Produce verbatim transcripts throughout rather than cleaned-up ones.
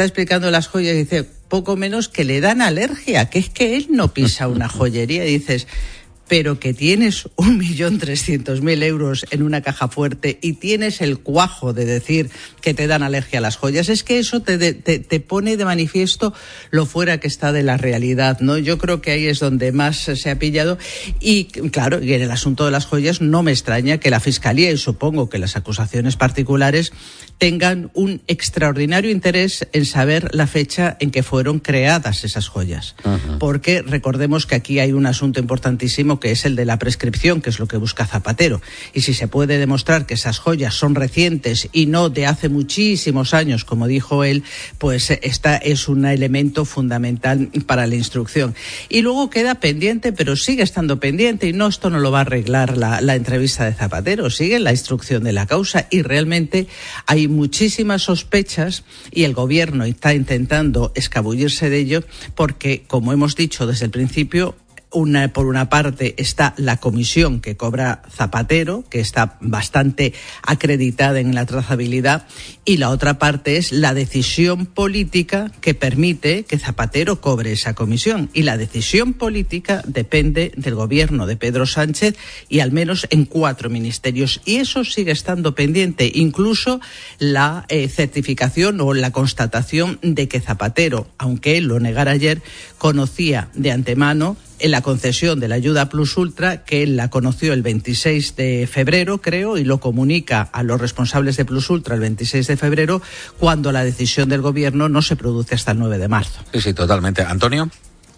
está explicando las joyas y dice poco menos que le dan alergia, que es que él no pisa una joyería, y dices, pero que tienes un millón trescientos mil euros en una caja fuerte y tienes el cuajo de decir que te dan alergia a las joyas, es que eso te, te, te pone de manifiesto lo fuera que está de la realidad, ¿no? Yo creo que ahí es donde más se ha pillado. Y claro, y en el asunto de las joyas no me extraña que la Fiscalía, y supongo que las acusaciones particulares, tengan un extraordinario interés en saber la fecha en que fueron creadas esas joyas. Uh-huh. Porque recordemos que aquí hay un asunto importantísimo, que es el de la prescripción, que es lo que busca Zapatero. Y si se puede demostrar que esas joyas son recientes y no de hace muchísimos años, como dijo él, pues esta es un elemento fundamental para la instrucción. Y luego queda pendiente, pero sigue estando pendiente, y no, esto no lo va a arreglar la, la entrevista de Zapatero, sigue la instrucción de la causa, y realmente hay muchísimas sospechas y el gobierno está intentando escabullirse de ello porque, como hemos dicho desde el principio, Una, por una parte está la comisión que cobra Zapatero, que está bastante acreditada en la trazabilidad, y la otra parte es la decisión política que permite que Zapatero cobre esa comisión. Y la decisión política depende del gobierno de Pedro Sánchez, y al menos en cuatro ministerios. Y eso sigue estando pendiente, incluso la eh, certificación o la constatación de que Zapatero, aunque él lo negara ayer, conocía de antemano en la concesión de la ayuda Plus Ultra, que él la conoció el veintiséis de febrero, creo, y lo comunica a los responsables de Plus Ultra el veintiséis de febrero, cuando la decisión del gobierno no se produce hasta el nueve de marzo. Sí, sí, totalmente. ¿Antonio?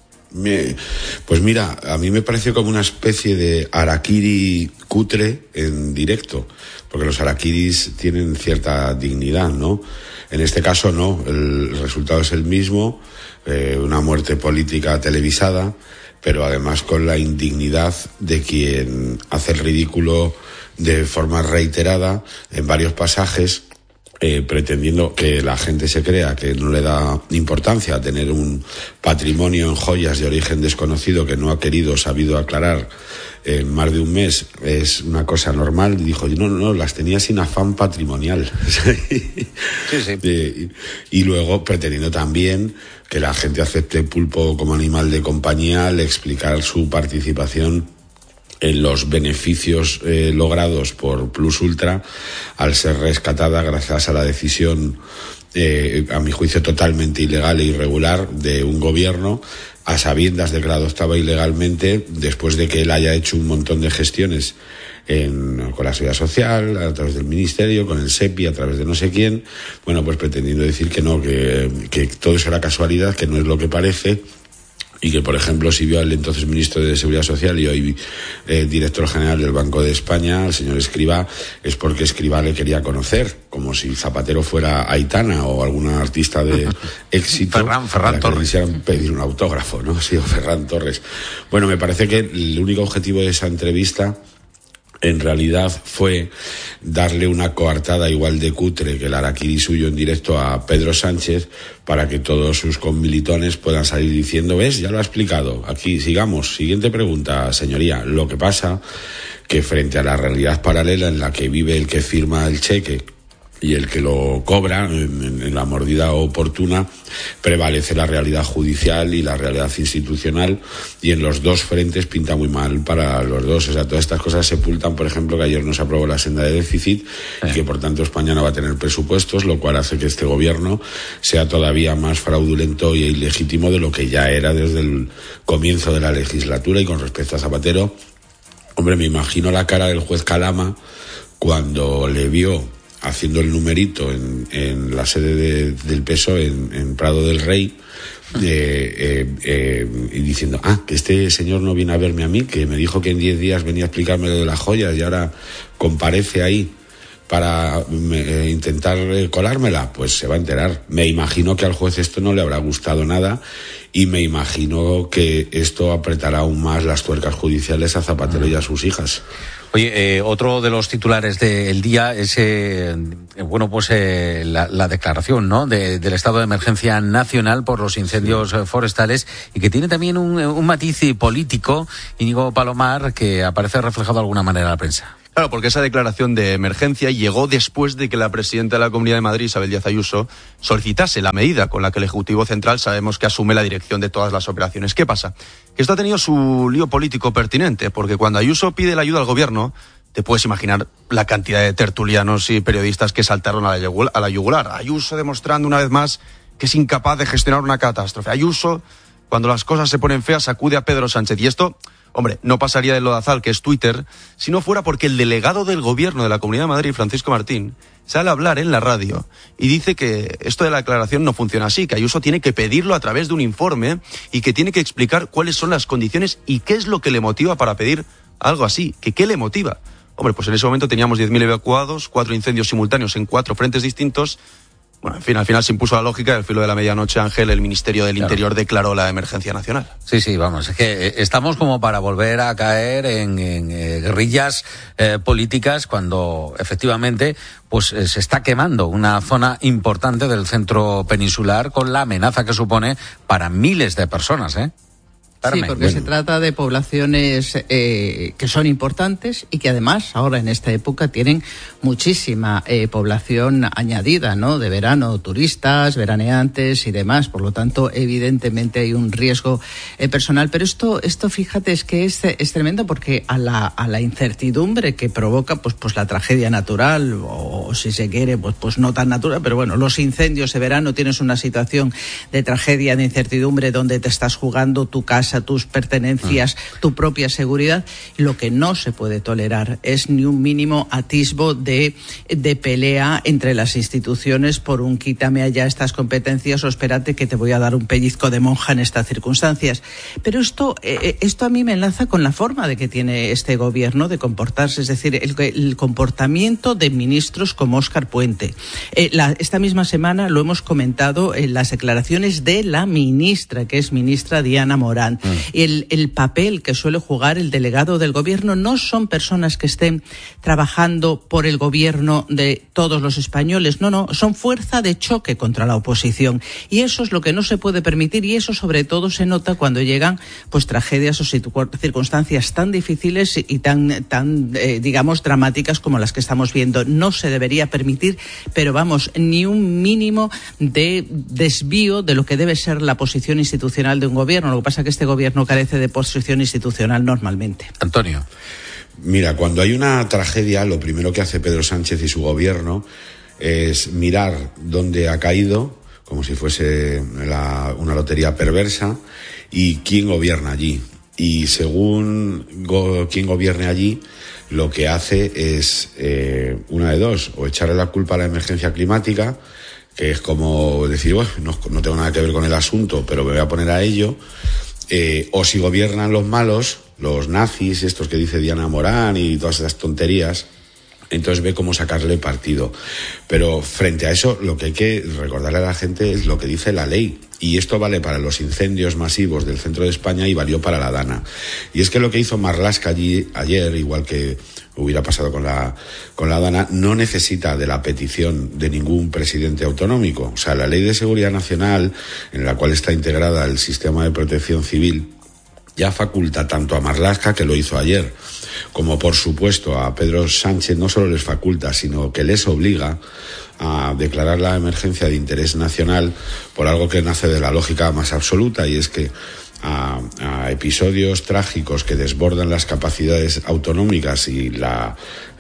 Me, pues mira, a mí me pareció como una especie de harakiri cutre en directo, porque los harakiris tienen cierta dignidad, ¿no? En este caso no, el resultado es el mismo, eh, una muerte política televisada, pero además con la indignidad de quien hace el ridículo de forma reiterada en varios pasajes, eh, pretendiendo que la gente se crea que no le da importancia a tener un patrimonio en joyas de origen desconocido que no ha querido, sabido aclarar en más de un mes, es una cosa normal. Y dijo, no, no, las tenía sin afán patrimonial. Sí, sí. Y, y luego pretendiendo también que la gente acepte el pulpo como animal de compañía al explicar su participación en los beneficios eh, logrados por Plus Ultra al ser rescatada gracias a la decisión, eh, a mi juicio totalmente ilegal e irregular, de un gobierno, a sabiendas de que la adoptaba ilegalmente, después de que él haya hecho un montón de gestiones en, con la Seguridad Social, a través del Ministerio, con el SEPI, a través de no sé quién, bueno, pues pretendiendo decir que no, que, que todo eso era casualidad, que no es lo que parece, y que, por ejemplo, si vio al entonces ministro de Seguridad Social y hoy eh, director general del Banco de España, el señor Escrivá, es porque Escrivá le quería conocer, como si Zapatero fuera Aitana o alguna artista de éxito. Ferran, Ferran Torres. Que quisieran pedir un autógrafo, ¿no? Sí, o Ferran Torres. Bueno, me parece que el único objetivo de esa entrevista en realidad fue darle una coartada igual de cutre que el harakiri suyo en directo a Pedro Sánchez, para que todos sus conmilitones puedan salir diciendo, ves, ya lo ha explicado, aquí sigamos. Siguiente pregunta, señoría. Lo que pasa que frente a la realidad paralela en la que vive el que firma el cheque y el que lo cobra en, en la mordida oportuna, prevalece la realidad judicial y la realidad institucional, y en los dos frentes pinta muy mal para los dos. O sea, todas estas cosas sepultan, por ejemplo, que ayer no se aprobó la senda de déficit y que por tanto España no va a tener presupuestos, lo cual hace que este gobierno sea todavía más fraudulento y ilegítimo de lo que ya era desde el comienzo de la legislatura. Y con respecto a Zapatero, hombre, me imagino la cara del juez Calama cuando le vio haciendo el numerito en, en la sede de, del P S O E en, en Prado del Rey, eh, eh, eh, y diciendo, ah, que este señor no viene a verme a mí, que me dijo que en diez días venía a explicarme lo de las joyas y ahora comparece ahí para eh, intentar eh, colármela, pues se va a enterar. Me imagino que al juez esto no le habrá gustado nada, y me imagino que esto apretará aún más las tuercas judiciales a Zapatero y a sus hijas. Oye, eh, otro de los titulares del día es, eh, bueno, pues eh, la, la declaración, ¿no?, de, del estado de emergencia nacional por los incendios sí. forestales, y que tiene también un, un matiz político, Íñigo Palomar, que aparece reflejado de alguna manera en la prensa. Claro, porque esa declaración de emergencia llegó después de que la presidenta de la Comunidad de Madrid, Isabel Díaz Ayuso, solicitase la medida con la que el Ejecutivo Central sabemos que asume la dirección de todas las operaciones. ¿Qué pasa? Que esto ha tenido su lío político pertinente, porque cuando Ayuso pide la ayuda al gobierno, te puedes imaginar la cantidad de tertulianos y periodistas que saltaron a la yugular. Ayuso demostrando una vez más que es incapaz de gestionar una catástrofe. Ayuso, cuando las cosas se ponen feas, acude a Pedro Sánchez. Y esto, hombre, no pasaría de lodazal, que es Twitter, si no fuera porque el delegado del gobierno de la Comunidad de Madrid, Francisco Martín, sale a hablar en la radio y dice que esto de la declaración no funciona así, que Ayuso tiene que pedirlo a través de un informe y que tiene que explicar cuáles son las condiciones y qué es lo que le motiva para pedir algo así, que qué le motiva. Hombre, pues en ese momento teníamos diez mil evacuados, cuatro incendios simultáneos en cuatro frentes distintos. Bueno, en fin, al final se impuso la lógica y al filo de la medianoche, Ángel, el Ministerio del claro. Interior declaró la emergencia nacional. Sí, sí, vamos, es que estamos como para volver a caer en, en eh, guerrillas eh, políticas cuando efectivamente pues eh, se está quemando una zona importante del centro peninsular con la amenaza que supone para miles de personas, ¿eh? Sí, porque bueno. se trata de poblaciones eh, que son importantes y que además ahora en esta época tienen muchísima eh, población añadida, ¿no? De verano, turistas, veraneantes y demás. Por lo tanto, evidentemente hay un riesgo eh, personal. Pero esto, esto, fíjate, es que es, es tremendo porque a la, a la incertidumbre que provoca, pues, pues la tragedia natural o, o si se quiere, pues, pues no tan natural. Pero bueno, los incendios de verano tienes una situación de tragedia, de incertidumbre donde te estás jugando tu casa, a tus pertenencias, ah. tu propia seguridad. Lo que no se puede tolerar es ni un mínimo atisbo de, de pelea entre las instituciones por un quítame allá estas competencias o espérate que te voy a dar un pellizco de monja en estas circunstancias. Pero esto, eh, esto a mí me enlaza con la forma de que tiene este gobierno de comportarse, es decir, el, el comportamiento de ministros como Óscar Puente. Eh, la, esta misma semana lo hemos comentado en las declaraciones de la ministra, que es ministra Diana Morán. El, el papel que suele jugar el delegado del gobierno no son personas que estén trabajando por el gobierno de todos los españoles, no, no, son fuerza de choque contra la oposición y eso es lo que no se puede permitir y eso sobre todo se nota cuando llegan pues tragedias o circunstancias tan difíciles y tan, tan eh, digamos, dramáticas como las que estamos viendo. No se debería permitir, pero vamos, ni un mínimo de desvío de lo que debe ser la posición institucional de un gobierno. Lo que pasa es que este gobierno carece de posición institucional normalmente. Antonio. Mira, cuando hay una tragedia, lo primero que hace Pedro Sánchez y su gobierno es mirar dónde ha caído, como si fuese la, una lotería perversa, y quién gobierna allí. Y según go, quién gobierne allí, lo que hace es eh, una de dos, o echarle la culpa a la emergencia climática, que es como decir, bueno, no, no tengo nada que ver con el asunto, pero me voy a poner a ello. Eh, o si gobiernan los malos, los nazis, estos que dice Diana Morán y todas esas tonterías, entonces ve cómo sacarle partido. Pero frente a eso, lo que hay que recordarle a la gente es lo que dice la ley. Y esto vale para los incendios masivos del centro de España y valió para la Dana. Y es que lo que hizo Marlaska allí ayer, igual que hubiera pasado con la, con la Dana, no necesita de la petición de ningún presidente autonómico. O sea, la Ley de Seguridad Nacional, en la cual está integrada el sistema de protección civil, ya faculta tanto a Marlaska, que lo hizo ayer, como por supuesto a Pedro Sánchez, no solo les faculta, sino que les obliga a declarar la emergencia de interés nacional por algo que nace de la lógica más absoluta, y es que a, a episodios trágicos que desbordan las capacidades autonómicas y la,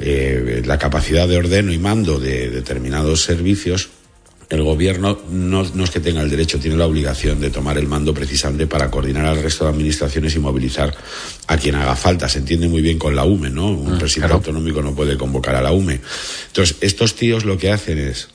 eh, la capacidad de ordeno y mando de determinados servicios, el gobierno no, no es que tenga el derecho, tiene la obligación de tomar el mando precisamente para coordinar al resto de administraciones y movilizar a quien haga falta. Se entiende muy bien con la U M E, ¿no? Un ah, presidente claro. autonómico no puede convocar a la U M E. Entonces, estos tíos lo que hacen es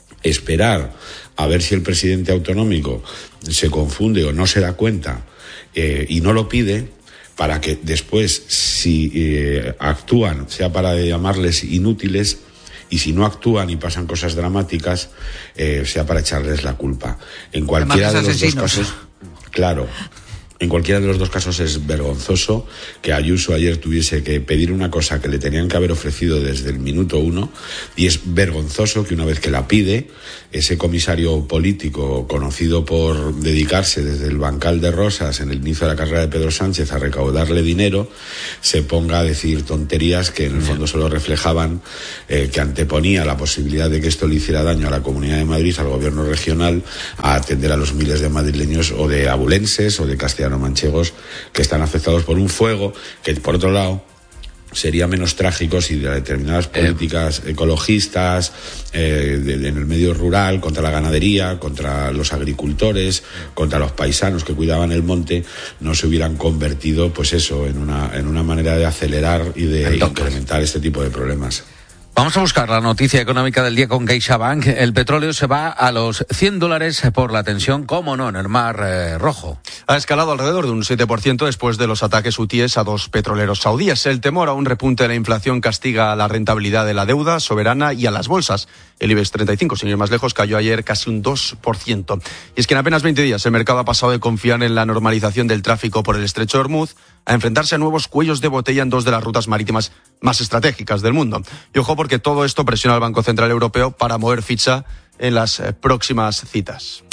esperar a ver si el presidente autonómico se confunde o no se da cuenta eh, y no lo pide, para que después, si eh, actúan, sea para llamarles inútiles, y si no actúan y pasan cosas dramáticas, eh, sea para echarles la culpa. En cualquiera de los dos casos, claro, En cualquiera de los dos casos es vergonzoso que Ayuso ayer tuviese que pedir una cosa que le tenían que haber ofrecido desde el minuto uno, y es vergonzoso que una vez que la pide, ese comisario político conocido por dedicarse desde el bancal de Rosas en el inicio de la carrera de Pedro Sánchez a recaudarle dinero, se ponga a decir tonterías que en el fondo solo reflejaban eh, que anteponía la posibilidad de que esto le hiciera daño a la Comunidad de Madrid, al gobierno regional, a atender a los miles de madrileños o de abulenses o de castellanos manchegos que están afectados por un fuego que, por otro lado, sería menos trágico si de determinadas políticas eh. ecologistas eh, de, de, en el medio rural, contra la ganadería, contra los agricultores, contra los paisanos que cuidaban el monte, no se hubieran convertido, pues eso, en una, en una manera de acelerar y de Entonces. incrementar este tipo de problemas. Vamos a buscar la noticia económica del día con CaixaBank. El petróleo se va a los cien dólares por la tensión, cómo no, en el Mar eh, Rojo. Ha escalado alrededor de un siete por ciento después de los ataques hutíes a dos petroleros saudíes. El temor a un repunte de la inflación castiga a la rentabilidad de la deuda soberana y a las bolsas. El IBEX treinta y cinco, sin ir más lejos, cayó ayer casi un dos por ciento. Y es que en apenas veinte días el mercado ha pasado de confiar en la normalización del tráfico por el estrecho de Hormuz a enfrentarse a nuevos cuellos de botella en dos de las rutas marítimas más estratégicas del mundo. Y ojo, porque todo esto presiona al Banco Central Europeo para mover ficha en las próximas citas.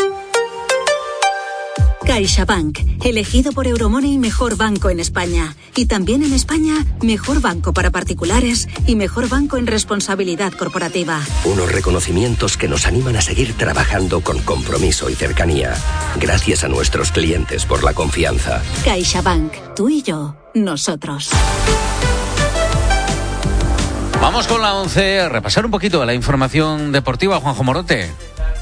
CaixaBank, elegido por Euromoney mejor banco en España. Y también en España, mejor banco para particulares y mejor banco en responsabilidad corporativa. Unos reconocimientos que nos animan a seguir trabajando con compromiso y cercanía. Gracias a nuestros clientes por la confianza. CaixaBank, tú y yo, nosotros. Vamos con la once, a repasar un poquito de la información deportiva. Juanjo Morote.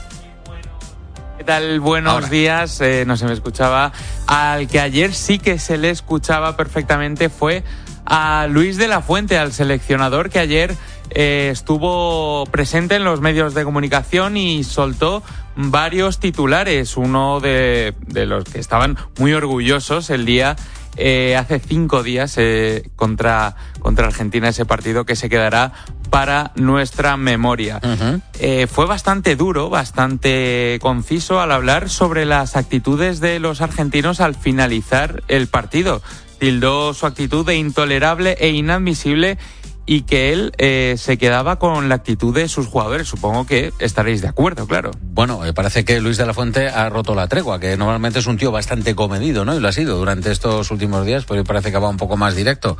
¿Qué tal? Buenos Ahora. días. Eh, no se me escuchaba. Al que ayer sí que se le escuchaba perfectamente fue a Luis de la Fuente, al seleccionador que ayer eh, estuvo presente en los medios de comunicación y soltó varios titulares. Uno de, de los que estaban muy orgullosos el día Eh, hace cinco días eh, contra, contra Argentina, ese partido que se quedará para nuestra memoria. Uh-huh. Eh, fue bastante duro, bastante conciso al hablar sobre las actitudes de los argentinos al finalizar el partido. Tildó su actitud de intolerable e inadmisible y que él eh, se quedaba con la actitud de sus jugadores. Supongo que estaréis de acuerdo, claro. Bueno, eh, parece que Luis de la Fuente ha roto la tregua, que normalmente es un tío bastante comedido, ¿no? Y lo ha sido durante estos últimos días, pero parece que va un poco más directo.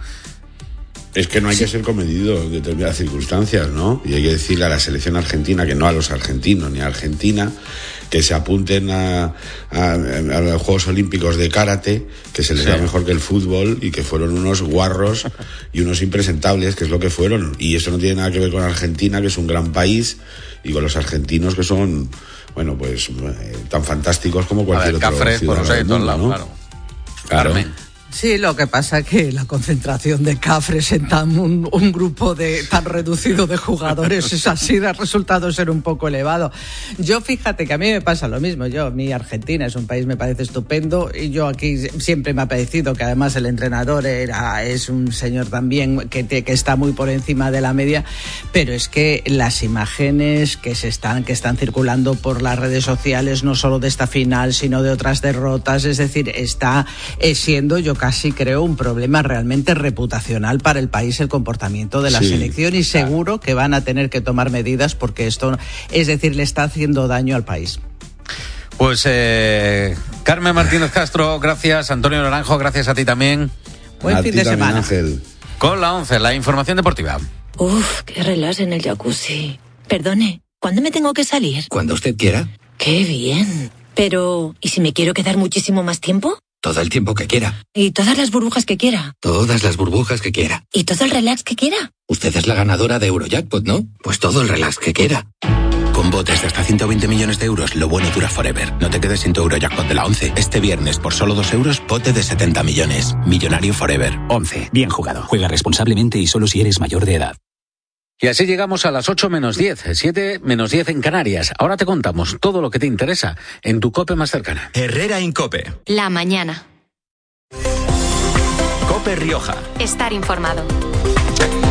Es que no hay sí. que ser comedido en determinadas circunstancias, ¿no? Y hay que decirle a la selección argentina, que no a los argentinos ni a Argentina, que se apunten a, a, a los Juegos Olímpicos de karate, que se les sí. da mejor que el fútbol, y que fueron unos guarros y unos impresentables, que es lo que fueron. Y eso no tiene nada que ver con Argentina, que es un gran país, y con los argentinos, que son, bueno, pues eh, tan fantásticos como cualquier ver, otro Cafres, ciudadano del mundo, lado, ¿no? Claro. Claro. Carmen. Sí, lo que pasa es que la concentración de cafres en tan un, un grupo de tan reducido de jugadores es así, ha resultado ser un poco elevado. Yo fíjate que a mí me pasa lo mismo. Yo, mi Argentina es un país, me parece estupendo, y yo aquí siempre me ha parecido que además el entrenador era es un señor también que, te, que está muy por encima de la media, pero es que las imágenes que se están que están circulando por las redes sociales, no solo de esta final, sino de otras derrotas, es decir, está eh, siendo, yo casi creo, un problema realmente reputacional para el país el comportamiento de la sí, selección, y seguro claro. que van a tener que tomar medidas porque esto, es decir, le está haciendo daño al país. Pues eh, Carmen Martínez Castro, gracias. Antonio Naranjo, gracias a ti también. Buen a fin ti de también, semana. Ángel. Con la once, la información deportiva. Uf, qué relax en el jacuzzi. Perdone, ¿cuándo me tengo que salir? Cuando usted quiera. Qué bien. Pero, ¿y si me quiero quedar muchísimo más tiempo? Todo el tiempo que quiera. ¿Y todas las burbujas que quiera? Todas las burbujas que quiera. ¿Y todo el relax que quiera? Usted es la ganadora de Eurojackpot, ¿no? Pues todo el relax que quiera. Con botes de hasta ciento veinte millones de euros, lo bueno dura forever. No te quedes sin tu Eurojackpot de la once. Este viernes, por solo dos euros, bote de setenta millones. Millonario forever. once. Bien jugado. Juega responsablemente y solo si eres mayor de edad. Y así llegamos a las ocho menos diez, siete menos diez en Canarias. Ahora te contamos todo lo que te interesa en tu COPE más cercana. Herrera Incope. La mañana. COPE Rioja. Estar informado.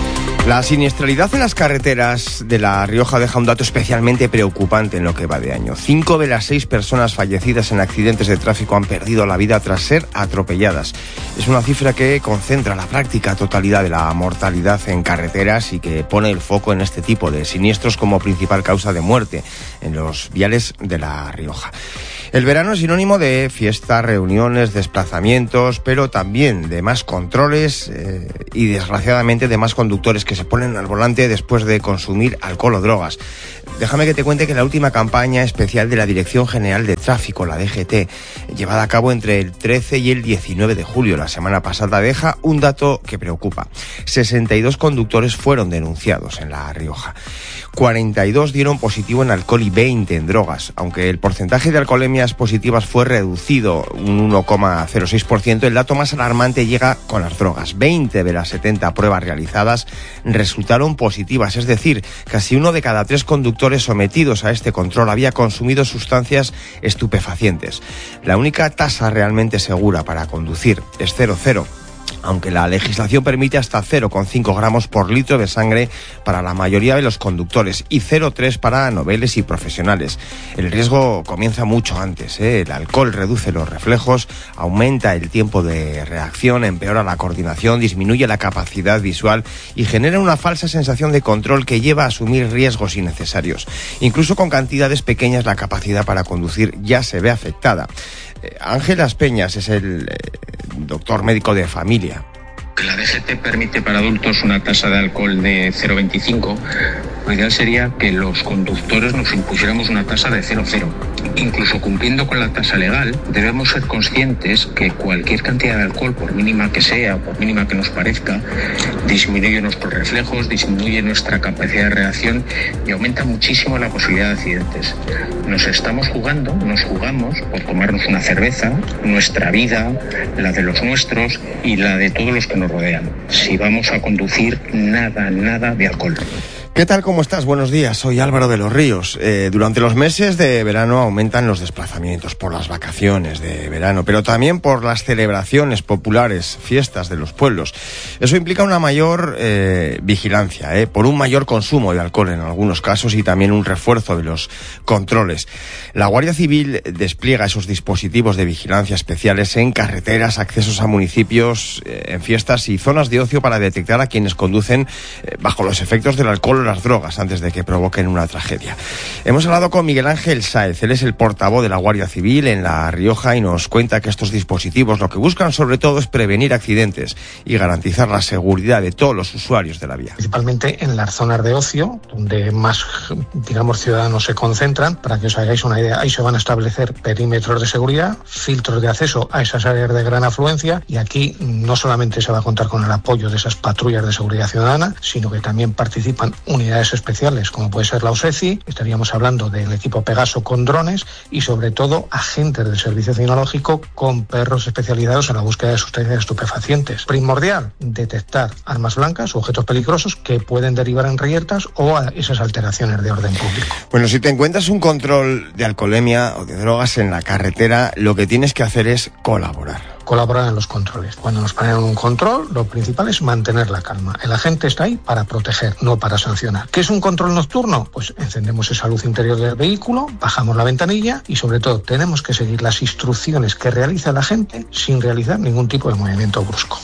La siniestralidad en las carreteras de La Rioja deja un dato especialmente preocupante en lo que va de año. Cinco de las seis personas fallecidas en accidentes de tráfico han perdido la vida tras ser atropelladas. Es una cifra que concentra la práctica totalidad de la mortalidad en carreteras y que pone el foco en este tipo de siniestros como principal causa de muerte en los viales de La Rioja. El verano es sinónimo de fiestas, reuniones, desplazamientos, pero también de más controles eh, y desgraciadamente de más conductores que se ponen al volante después de consumir alcohol o drogas. Déjame que te cuente que la última campaña especial de la Dirección General de Tráfico, la D G T, llevada a cabo entre el trece y el diecinueve de julio, la semana pasada, deja un dato que preocupa. sesenta y dos conductores fueron denunciados en La Rioja. cuarenta y dos dieron positivo en alcohol y veinte en drogas. Aunque el porcentaje de alcoholemias positivas fue reducido un uno coma cero seis por ciento, el dato más alarmante llega con las drogas. veinte de las setenta pruebas realizadas resultaron positivas, es decir, casi uno de cada tres conductores sometidos a este control había consumido sustancias estupefacientes. La única tasa realmente segura para conducir es cero cero. Aunque la legislación permite hasta cero coma cinco gramos por litro de sangre para la mayoría de los conductores y cero coma tres para noveles y profesionales. El riesgo comienza mucho antes, ¿eh? El alcohol reduce los reflejos, aumenta el tiempo de reacción, empeora la coordinación, disminuye la capacidad visual y genera una falsa sensación de control que lleva a asumir riesgos innecesarios. Incluso con cantidades pequeñas la capacidad para conducir ya se ve afectada. Ángel Las Peñas es el eh, doctor médico de familia. La D G T permite para adultos una tasa de alcohol de cero coma veinticinco. Lo ideal sería que los conductores nos impusiéramos una tasa de cero coma cero. Incluso cumpliendo con la tasa legal, debemos ser conscientes que cualquier cantidad de alcohol, por mínima que sea, por mínima que nos parezca, disminuye nuestros reflejos, disminuye nuestra capacidad de reacción y aumenta muchísimo la posibilidad de accidentes. Nos estamos jugando, nos jugamos por tomarnos una cerveza, nuestra vida, la de los nuestros y la de todos los que nos rodean. Si vamos a conducir, nada, nada de alcohol. ¿Qué tal? ¿Cómo estás? Buenos días, soy Álvaro de los Ríos. Eh, durante los meses de verano aumentan los desplazamientos por las vacaciones de verano, pero también por las celebraciones populares, fiestas de los pueblos. Eso implica una mayor eh, vigilancia, eh, por un mayor consumo de alcohol en algunos casos y también un refuerzo de los controles. La Guardia Civil despliega esos dispositivos de vigilancia especiales en carreteras, accesos a municipios, eh, en fiestas y zonas de ocio para detectar a quienes conducen eh, bajo los efectos del alcohol o las drogas antes de que provoquen una tragedia. Hemos hablado con Miguel Ángel Sáez, él es el portavoz de la Guardia Civil en La Rioja y nos cuenta que estos dispositivos lo que buscan sobre todo es prevenir accidentes y garantizar la seguridad de todos los usuarios de la vía. Principalmente en las zonas de ocio, donde más, digamos, ciudadanos se concentran. Para que os hagáis una idea, ahí se van a establecer perímetros de seguridad, filtros de acceso a esas áreas de gran afluencia y aquí no solamente se va a contar con el apoyo de esas patrullas de seguridad ciudadana, sino que también participan unidades especiales, como puede ser la O S E C I, estaríamos hablando del equipo Pegaso con drones y sobre todo agentes del servicio cinológico con perros especializados en la búsqueda de sustancias estupefacientes. Primordial, detectar armas blancas o objetos peligrosos que pueden derivar en reyertas o a esas alteraciones de orden público. Bueno, si te encuentras un control de alcoholemia o de drogas en la carretera, lo que tienes que hacer es colaborar. Colaborar en los controles. Cuando nos ponen un control, lo principal es mantener la calma. El agente está ahí para proteger, no para sancionar. ¿Qué es un control nocturno? Pues encendemos esa luz interior del vehículo, bajamos la ventanilla y sobre todo tenemos que seguir las instrucciones que realiza el agente sin realizar ningún tipo de movimiento brusco.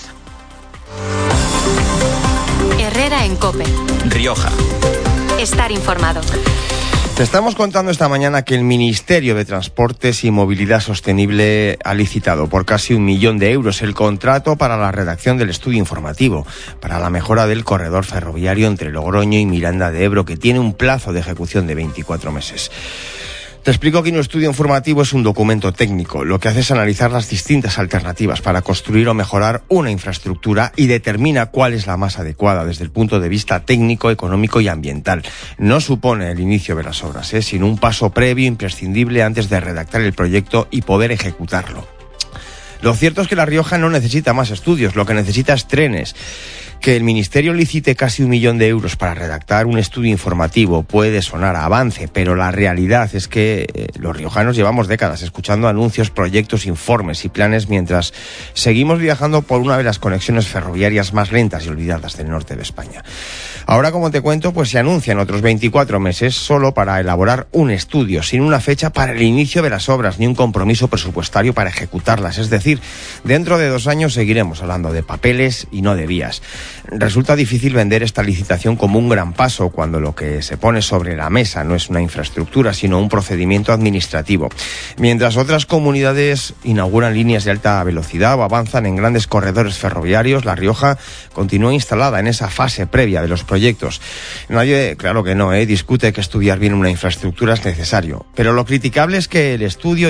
Herrera en COPE. Rioja. Estar informado. Te estamos contando esta mañana que el Ministerio de Transportes y Movilidad Sostenible ha licitado por casi un millón de euros el contrato para la redacción del estudio informativo para la mejora del corredor ferroviario entre Logroño y Miranda de Ebro, que tiene un plazo de ejecución de veinticuatro meses. Te explico que un estudio informativo es un documento técnico. Lo que hace es analizar las distintas alternativas para construir o mejorar una infraestructura y determina cuál es la más adecuada desde el punto de vista técnico, económico y ambiental. No supone el inicio de las obras, ¿eh? sino un paso previo imprescindible antes de redactar el proyecto y poder ejecutarlo. Lo cierto es que La Rioja no necesita más estudios, lo que necesita es trenes. Que el Ministerio licite casi un millón de euros para redactar un estudio informativo puede sonar a avance, pero la realidad es que eh, los riojanos llevamos décadas escuchando anuncios, proyectos, informes y planes mientras seguimos viajando por una de las conexiones ferroviarias más lentas y olvidadas del norte de España. Ahora, como te cuento, pues se anuncian otros veinticuatro meses solo para elaborar un estudio, sin una fecha para el inicio de las obras ni un compromiso presupuestario para ejecutarlas. Es decir, dentro de dos años seguiremos hablando de papeles y no de vías. Resulta difícil vender esta licitación como un gran paso cuando lo que se pone sobre la mesa no es una infraestructura, sino un procedimiento administrativo. Mientras otras comunidades inauguran líneas de alta velocidad o avanzan en grandes corredores ferroviarios, La Rioja continúa instalada en esa fase previa de los proyectos. Nadie, claro que no, ¿eh? discute que estudiar bien una infraestructura es necesario, pero lo criticable es que el estudio